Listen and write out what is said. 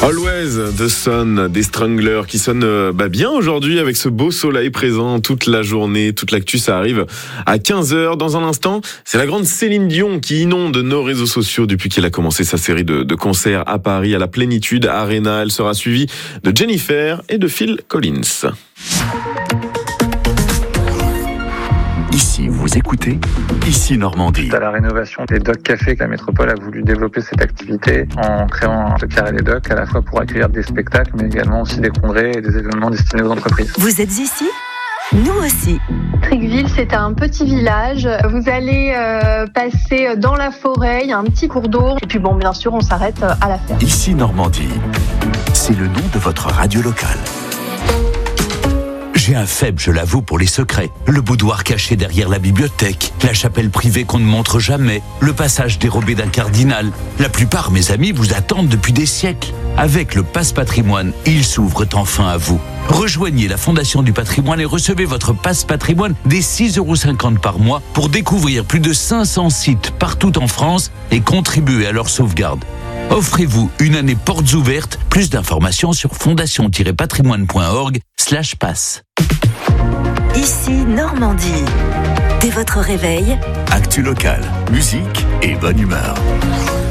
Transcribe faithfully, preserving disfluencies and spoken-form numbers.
Always the Sun des Stranglers qui sonne euh, bah bien aujourd'hui avec ce beau soleil présent toute la journée, toute l'actu, ça arrive à quinze heures. Dans un instant, c'est la grande Céline Dion qui inonde nos réseaux sociaux depuis qu'elle a commencé sa série de, de concerts à Paris à la Plénitude Arena. Elle sera suivie de Jennifer et de Phil Collins. Ici, vous écoutez Ici Normandie. À la rénovation des Docs Café, la métropole a voulu développer cette activité en créant le Carré des Docs, à la fois pour accueillir des spectacles, mais également aussi des congrès et des événements destinés aux entreprises. Vous êtes ici ? Nous aussi. Tricqueville, c'est un petit village. Vous allez euh, passer dans la forêt, il y a un petit cours d'eau. Et puis bon, bien sûr, on s'arrête à la ferme. Ici Normandie, c'est le nom de votre radio locale. J'ai un faible, je l'avoue, pour les secrets. Le boudoir caché derrière la bibliothèque, la chapelle privée qu'on ne montre jamais, le passage dérobé d'un cardinal. La plupart, mes amis, vous attendent depuis des siècles. Avec le Pass Patrimoine, ils s'ouvrent enfin à vous. Rejoignez la Fondation du Patrimoine et recevez votre Pass Patrimoine dès six euros cinquante par mois pour découvrir plus de cinq cents sites partout en France et contribuer à leur sauvegarde. Offrez-vous une année portes ouvertes. Plus d'informations sur fondation-patrimoine.org slash pass. Ici Normandie. Dès votre réveil, Actu locale, musique et bonne humeur.